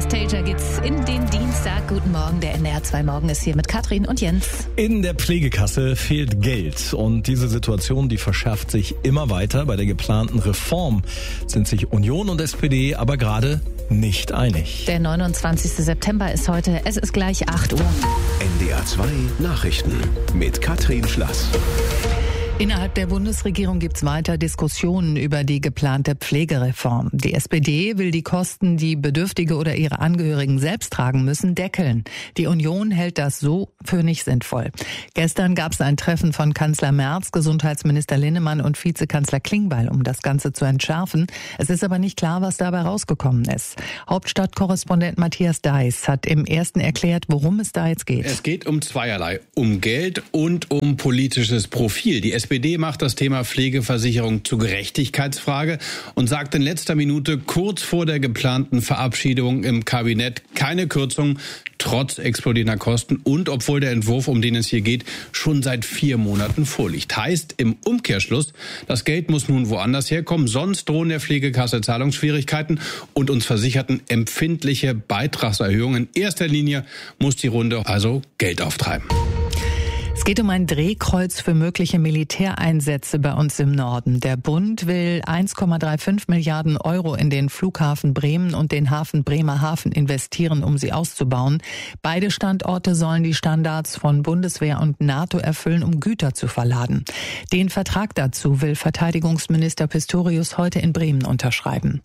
Anastasia geht's in den Dienstag. Guten Morgen, der NDR 2 Morgen ist hier mit Katrin und Jens. In der Pflegekasse fehlt Geld und diese Situation, die verschärft sich immer weiter. Bei der geplanten Reform sind sich Union und SPD aber gerade nicht einig. Der 29. September ist heute, es ist gleich 8 Uhr. NDR 2 Nachrichten mit Katrin Schlass. Innerhalb der Bundesregierung gibt's weiter Diskussionen über die geplante Pflegereform. Die SPD will die Kosten, die Bedürftige oder ihre Angehörigen selbst tragen müssen, deckeln. Die Union hält das so für nicht sinnvoll. Gestern gab's ein Treffen von Kanzler Merz, Gesundheitsminister Linnemann und Vizekanzler Klingbeil, um das Ganze zu entschärfen. Es ist aber nicht klar, was dabei rausgekommen ist. Hauptstadtkorrespondent Matthias Deiß hat im Ersten erklärt, worum es da jetzt geht. Es geht um zweierlei, um Geld und um politisches Profil. Die SPD macht das Thema Pflegeversicherung zur Gerechtigkeitsfrage und sagt in letzter Minute kurz vor der geplanten Verabschiedung im Kabinett keine Kürzung, trotz explodierender Kosten und obwohl der Entwurf, um den es hier geht, schon seit 4 Monaten vorliegt. Heißt im Umkehrschluss, das Geld muss nun woanders herkommen, sonst drohen der Pflegekasse Zahlungsschwierigkeiten und uns Versicherten empfindliche Beitragserhöhungen. In erster Linie muss die Runde also Geld auftreiben. Es geht um ein Drehkreuz für mögliche Militäreinsätze bei uns im Norden. Der Bund will 1,35 Milliarden Euro in den Flughafen Bremen und den Hafen Bremerhaven investieren, um sie auszubauen. Beide Standorte sollen die Standards von Bundeswehr und NATO erfüllen, um Güter zu verladen. Den Vertrag dazu will Verteidigungsminister Pistorius heute in Bremen unterschreiben.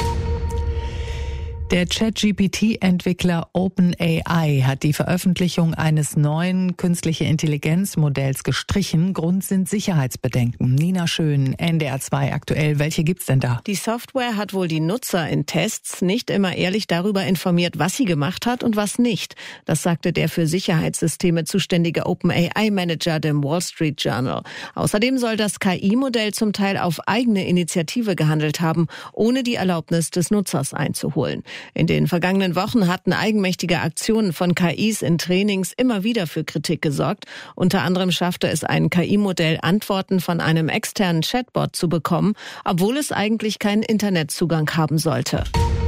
Der ChatGPT-Entwickler OpenAI hat die Veröffentlichung eines neuen künstliche Intelligenz-Modells gestrichen. Grund sind Sicherheitsbedenken. Nina Schön, NDR 2 aktuell. Welche gibt's denn da? Die Software hat wohl die Nutzer in Tests nicht immer ehrlich darüber informiert, was sie gemacht hat und was nicht. Das sagte der für Sicherheitssysteme zuständige OpenAI-Manager dem Wall Street Journal. Außerdem soll das KI-Modell zum Teil auf eigene Initiative gehandelt haben, ohne die Erlaubnis des Nutzers einzuholen. In den vergangenen Wochen hatten eigenmächtige Aktionen von KIs in Trainings immer wieder für Kritik gesorgt. Unter anderem schaffte es ein KI-Modell, Antworten von einem externen Chatbot zu bekommen, obwohl es eigentlich keinen Internetzugang haben sollte.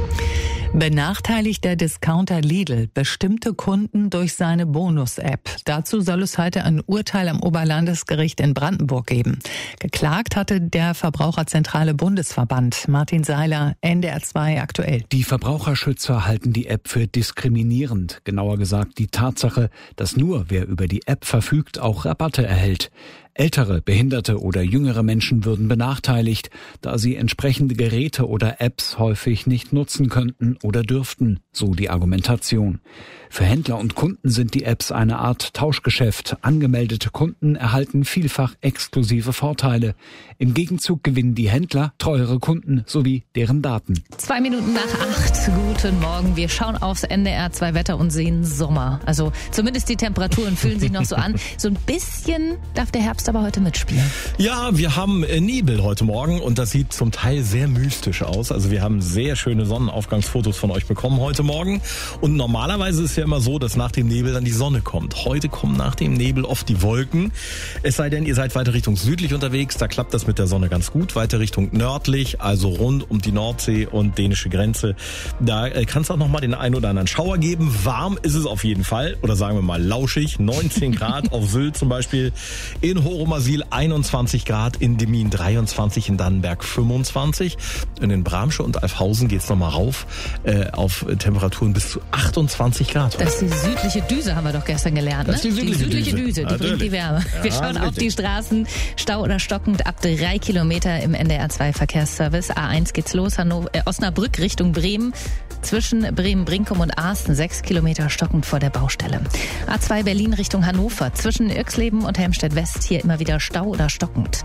Benachteiligt der Discounter Lidl bestimmte Kunden durch seine Bonus-App. Dazu soll es heute ein Urteil am Oberlandesgericht in Brandenburg geben. Geklagt hatte der Verbraucherzentrale Bundesverband. Martin Seiler, NDR 2 aktuell. Die Verbraucherschützer halten die App für diskriminierend. Genauer gesagt die Tatsache, dass nur wer über die App verfügt, auch Rabatte erhält. Ältere, behinderte oder jüngere Menschen würden benachteiligt, da sie entsprechende Geräte oder Apps häufig nicht nutzen könnten oder dürften, so die Argumentation. Für Händler und Kunden sind die Apps eine Art Tauschgeschäft. Angemeldete Kunden erhalten vielfach exklusive Vorteile. Im Gegenzug gewinnen die Händler treuere Kunden sowie deren Daten. 2 Minuten nach 8. Guten Morgen. Wir schauen aufs NDR 2 Wetter und sehen Sommer. Also zumindest die Temperaturen fühlen sich noch so an. So ein bisschen darf der Herbst aber heute mitspielen. Ja, wir haben Nebel heute Morgen und das sieht zum Teil sehr mystisch aus. Also wir haben sehr schöne Sonnenaufgangsfotos von euch bekommen heute Morgen. Und normalerweise ist ja immer so, dass nach dem Nebel dann die Sonne kommt. Heute kommen nach dem Nebel oft die Wolken. Es sei denn, ihr seid weiter Richtung südlich unterwegs, da klappt das mit der Sonne ganz gut. Weiter Richtung nördlich, also rund um die Nordsee und dänische Grenze. Da kann es auch nochmal den einen oder anderen Schauer geben. Warm ist es auf jeden Fall, oder sagen wir mal lauschig. 19 Grad auf Sylt zum Beispiel. In Horomasil 21 Grad, in Demmin 23, in Dannenberg 25. Und in Bramsche und Alfhausen geht's nochmal rauf auf Temperaturen bis zu 28 Grad. Das ist die südliche Düse, haben wir doch gestern gelernt. Ne? Das ist die südliche Düse. Die bringt die Wärme. Wir schauen auf die Straßen. Stau oder stockend ab 3 Kilometer im NDR 2 Verkehrsservice. A1 geht's los, Osnabrück Richtung Bremen. Zwischen Bremen-Brinkum und Asten 6 Kilometer stockend vor der Baustelle. A2 Berlin Richtung Hannover. Zwischen Irxleben und Helmstedt-West hier immer wieder Stau oder stockend.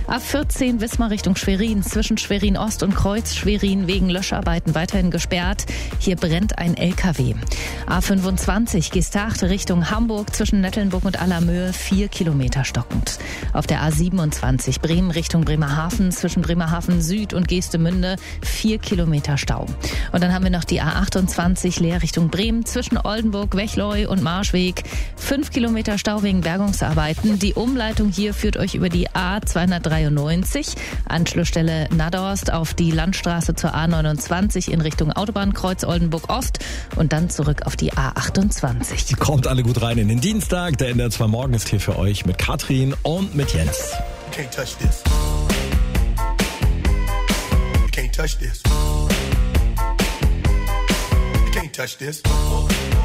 A14 Wismar Richtung Schwerin. Zwischen Schwerin Ost und Kreuz Schwerin wegen Löscharbeiten weiterhin gesperrt. Hier brennt ein LKW. A25 Gestacht Richtung Hamburg. Zwischen Nettelnburg und Allermöhe 4 Kilometer stockend. Auf der A27 Bremen Richtung Bremerhaven. Zwischen Bremerhaven Süd und Geestemünde 4 Kilometer Stau. Und dann haben wir noch die die A28 leer Richtung Bremen zwischen Oldenburg, Wechleu und Marschweg. 5 Kilometer Stau wegen Bergungsarbeiten. Die Umleitung hier führt euch über die A293, Anschlussstelle Nadorst, auf die Landstraße zur A29 in Richtung Autobahnkreuz Oldenburg Ost und dann zurück auf die A28. Kommt alle gut rein in den Dienstag. Der NDR 2 Morgen ist hier für euch mit Katrin und mit Jens. You can't touch this. You can't touch this. You can't touch this.